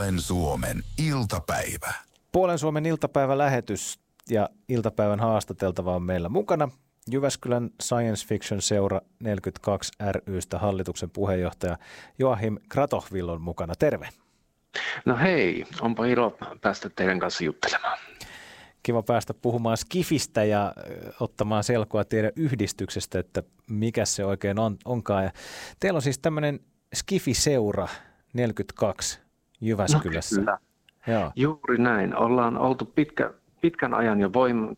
Puolen Suomen iltapäivä. Puolen Suomen iltapäivälähetys ja iltapäivän haastateltava on meillä mukana. Jyväskylän Science Fiction Seura 42 ry:stä hallituksen puheenjohtaja Joachim Kratochvil on mukana. Terve. No hei, onpa ilo päästä teidän kanssa juttelemaan. Kiva päästä puhumaan Skifistä ja ottamaan selkoa teidän yhdistyksestä, että mikä se oikein onkaan. Ja teillä on siis tämmöinen Skifi-seura 42 Jyväskylässä. No, kyllä. Joo. Juuri näin. Ollaan oltu pitkän ajan jo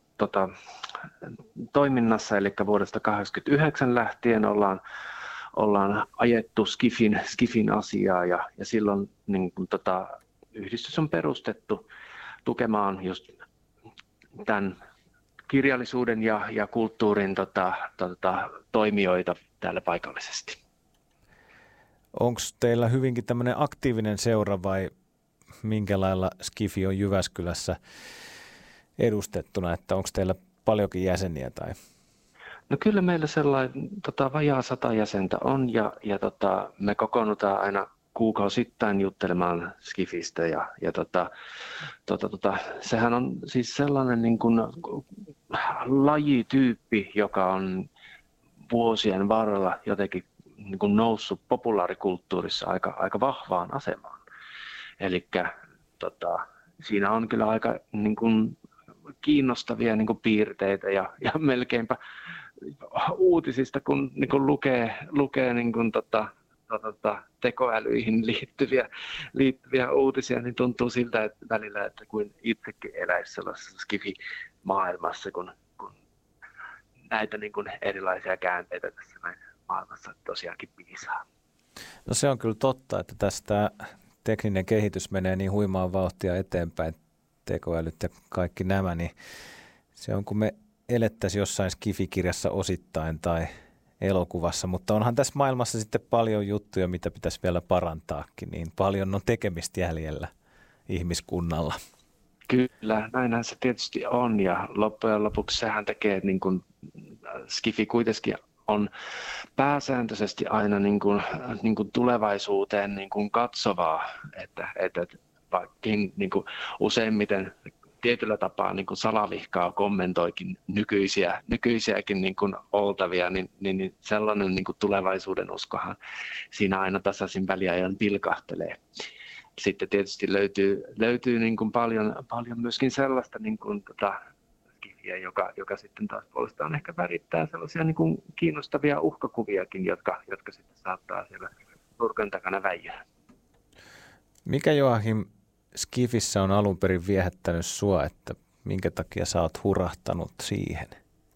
toiminnassa, eli vuodesta 1989 lähtien ollaan ajettu Skifin asiaa ja silloin niin kun, yhdistys on perustettu tukemaan just tämän kirjallisuuden ja kulttuurin toimijoita täällä paikallisesti. Onko teillä hyvinkin tämmöinen aktiivinen seura vai minkä lailla Skifi on Jyväskylässä edustettuna, että onko teillä paljonkin jäseniä tai? No kyllä meillä sellainen vajaa 100 jäsentä on ja me kokoonnutaan aina kuukausittain juttelemaan Skifistä ja sehän on siis sellainen niin kuin lajityyppi, joka on vuosien varrella jotenkin niin kuin noussut populaarikulttuurissa aika vahvaan asemaan. Eli siinä on kyllä aika niin kuin kiinnostavia niin kuin piirteitä ja melkeinpä uutisista, kun niin kuin lukee niin kuin tekoälyihin liittyviä uutisia, niin tuntuu siltä, että välillä, että kuin itsekin eläisi sellaisessa Skifi-maailmassa, kun näitä niin kuin erilaisia käänteitä tässä maailmassa tosiaankin piisaa. No se on kyllä totta, että tästä tekninen kehitys menee niin huimaa vauhtia eteenpäin, tekoälyt ja kaikki nämä, niin se on kun me elettäisiin jossain Skifi-kirjassa osittain tai elokuvassa, mutta onhan tässä maailmassa sitten paljon juttuja, mitä pitäisi vielä parantaakin, niin paljon on tekemistä jäljellä ihmiskunnalla. Kyllä, näinhän se tietysti on ja loppujen lopuksi sehän tekee, että niin kuin Skifi kuitenkin on pääsääntöisesti aina niin kuin tulevaisuuteen niin kuin katsovaa, että vaikin niin kuin useimmiten tietyllä tapaa niin kuin salavihkaa kommentoikin nykyisiäkin niin kuin oltavia, niin sellainen niin kuin tulevaisuuden uskohan siinä aina tasaisin väliajan pilkahtelee. Sitten tietysti löytyy niin kuin paljon myöskin sellaista niin kuin Skifiä, joka sitten taas puolestaan ehkä värittää sellaisia niin kuin kiinnostavia uhkakuviakin, jotka sitten saattaa siellä nurkan takana väijyä. Mikä Joachim Skifissä on alun perin viehättänyt sua, että minkä takia sä oot hurahtanut siihen?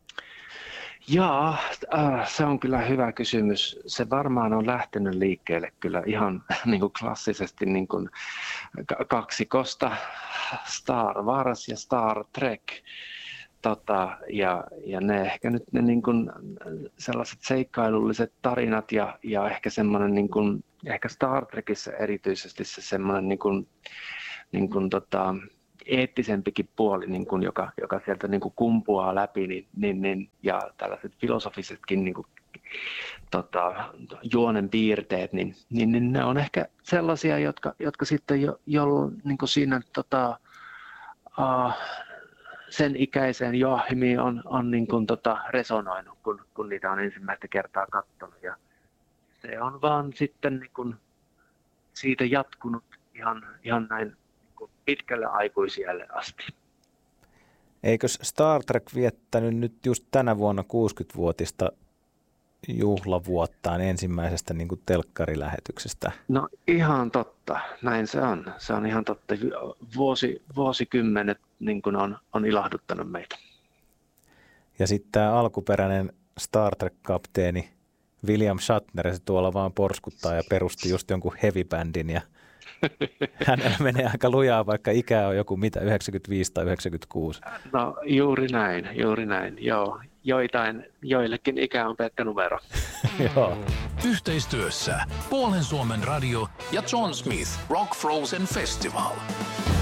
Jaa, se on kyllä hyvä kysymys. Se varmaan on lähtenyt liikkeelle kyllä ihan niin kuin klassisesti niin kuin kaksikosta Star Wars ja Star Trek. Ja ne ehkä nyt ne niin kuin sellaiset seikkailulliset tarinat ja ehkä semmoinen niin kuin ehkä Star Trekissä erityisesti se semmoinen niin kuin eettisempikin puoli, niin kuin, joka sieltä niin kuin kumpuaa läpi, niin, ja tällaiset filosofisetkin niin kuin, juonen piirteet, niin ne on ehkä sellaisia, jotka sitten jo niin kuin siinä sen ikäiseen Joachimiin on niin kuin, resonoinut, kun niitä on ensimmäistä kertaa katsonut. Ja se on vaan sitten niin kuin, siitä jatkunut ihan näin pitkälle aikuisiälle asti. Eikös Star Trek viettänyt nyt just tänä vuonna 60-vuotista juhlavuottaan ensimmäisestä niin kuin telkkarilähetyksestä? No ihan totta, näin se on. Se on ihan totta. Vuosikymmenet niin kuin on ilahduttanut meitä. Ja sitten tämä alkuperäinen Star Trek-kapteeni William Shatner, se tuolla vaan porskuttaa ja perusti just jonkun heavy-bändin ja hänellä menee aika lujaa, vaikka ikää on joku 95 tai 96. No juuri näin. Joo. Joillekin ikä on pelkkä numero. Joo. Yhteistyössä Puolen Suomen radio ja John Smith Rock Frozen Festival.